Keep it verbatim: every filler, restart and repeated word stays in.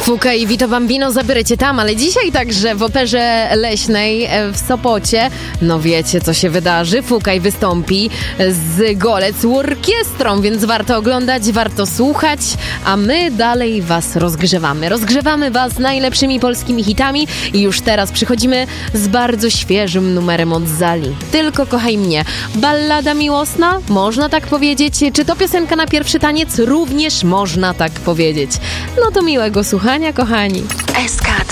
Fuka i Vito Bambino zabierecie tam, ale dzisiaj także w Operze Leśnej w Sopocie, no wiecie co się wydarzy, Fukaj wystąpi z Golec orkiestrą, więc warto oglądać, warto słuchać, a my dalej was rozgrzewamy. Rozgrzewamy was najlepszymi polskimi hitami i już teraz przychodzimy z bardzo świeżym numerem od Zali. Tylko kochaj mnie. Ballada miłosna? Można tak powiedzieć. Czy to piosenka na pierwszy taniec? Również można tak powiedzieć. No to miłego słuchania, kochani. S K